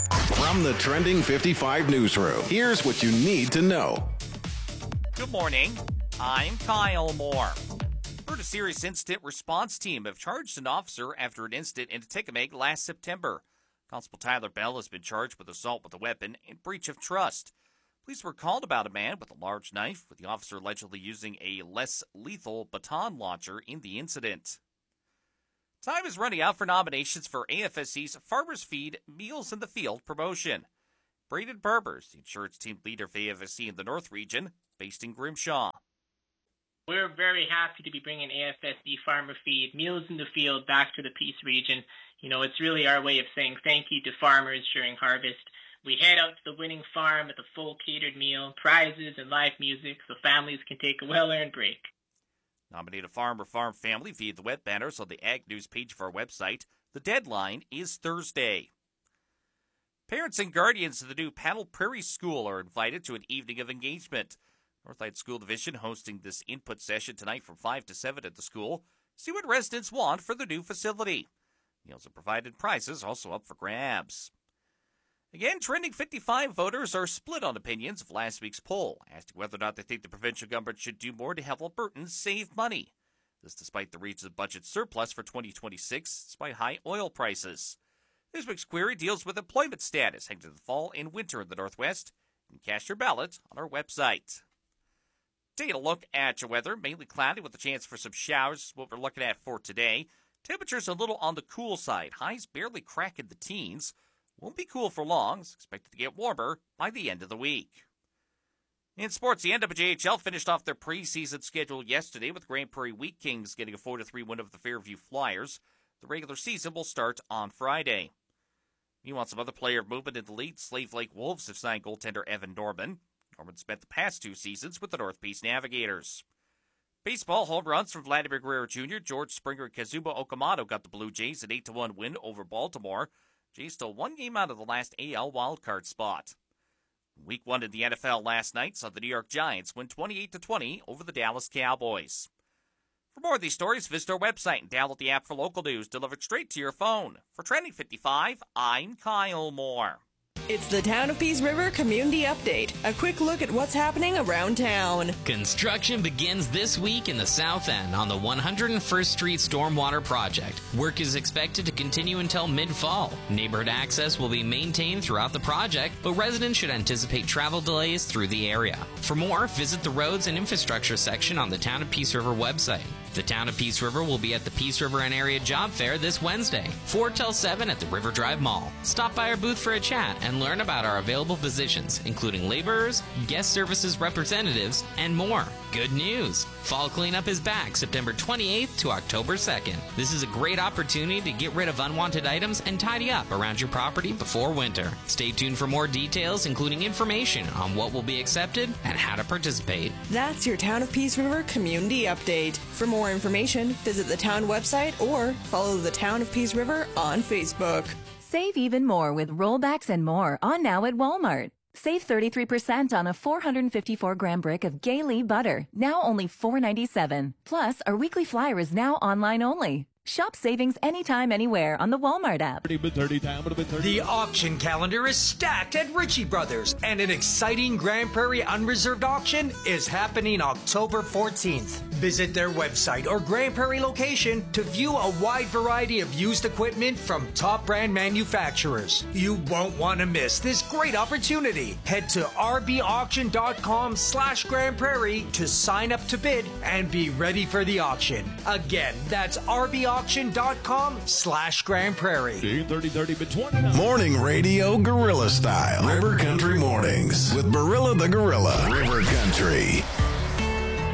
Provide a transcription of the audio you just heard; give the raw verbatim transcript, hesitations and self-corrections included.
From the Trending fifty-five newsroom, here's what you need to know. Good morning. I'm Kyle Moore. Heard a serious incident response team have charged an officer after an incident in Atikamekw last September. Constable Tyler Bell has been charged with assault with a weapon and breach of trust. Police were called about a man with a large knife, with the officer allegedly using a less lethal baton launcher in the incident. Time is running out for nominations for A F S C's Farmers Feed Meals in the Field promotion. Braden Berbers, the insurance team leader for A F S C in the North region, based in Grimshaw. We're very happy to be bringing A F S C Farmer Feed Meals in the Field back to the Peace region. You know, it's really our way of saying thank you to farmers during harvest. We head out to the winning farm with a full catered meal, prizes, and live music so families can take a well-earned break. Nominate a farm or farm family via the web banners on the Ag News page of our website. The deadline is Thursday. Parents and guardians of the new Paddle Prairie School are invited to an evening of engagement. Northside School Division hosting this input session tonight from five to seven at the school. See what residents want for the new facility. Meals are provided, prizes also up for grabs. Again, Trending fifty-five voters are split on opinions of last week's poll, asking whether or not they think the provincial government should do more to help Albertans save money. This despite the region's budget surplus for twenty twenty-six, despite high oil prices. This week's query deals with employment status heading to the fall and winter in the Northwest. You can cast your ballot on our website. Taking a look at your weather, mainly cloudy with a chance for some showers is what we're looking at for today. Temperatures a little on the cool side. Highs barely cracking the teens. Won't be cool for long. It's expected to get warmer by the end of the week. In sports, the N W J H L finished off their preseason schedule yesterday with Grand Prairie Wheat Kings getting a four to three win over the Fairview Flyers. The regular season will start on Friday. Meanwhile, some other player movement in the league. Slave Lake Wolves have signed goaltender Evan Norman. Norman spent the past two seasons with the North Peace Navigators. Baseball, home runs from Vladimir Guerrero Junior, George Springer, and Kazuma Okamoto got the Blue Jays an eight to one win over Baltimore. Jays still one game out of the last A L wildcard spot. Week one in the N F L last night saw the New York Giants win twenty-eight to twenty over the Dallas Cowboys. For more of these stories, visit our website and download the app for local news delivered straight to your phone. For Trending fifty-five, I'm Kyle Moore. It's the Town of Peace River Community Update. A quick look at what's happening around town. Construction begins this week in the South End on the one hundred first Street Stormwater Project. Work is expected to continue until mid-fall. Neighborhood access will be maintained throughout the project, but residents should anticipate travel delays through the area. For more, visit the Roads and Infrastructure section on the Town of Peace River website. The Town of Peace River will be at the Peace River and Area Job Fair this Wednesday, four till seven at the River Drive Mall. Stop by our booth for a chat and learn about our available positions, including laborers, guest services representatives, and more. Good news! Fall cleanup is back September twenty-eighth to October second. This is a great opportunity to get rid of unwanted items and tidy up around your property before winter. Stay tuned for more details, including information on what will be accepted and how to participate. That's your Town of Peace River Community Update. For more information, visit the town website or follow the Town of Peace River on Facebook. Save even more with rollbacks and more on now at Walmart. Save thirty-three percent on a four hundred fifty-four gram brick of Gailey butter, now only four ninety-seven. Plus, our weekly flyer is now online only. Shop savings anytime, anywhere on the Walmart app. The auction calendar is stacked at Ritchie Brothers, and an exciting Grand Prairie Unreserved auction is happening October fourteenth. Visit their website or Grand Prairie location to view a wide variety of used equipment from top brand manufacturers. You won't want to miss this great opportunity. Head to rbauction.com slash Grand Prairie to sign up to bid and be ready for the auction. Again, that's rbauction.com slash Grand Prairie. Morning radio guerrilla style. River Country Mornings with Barilla the Gorilla. River Country.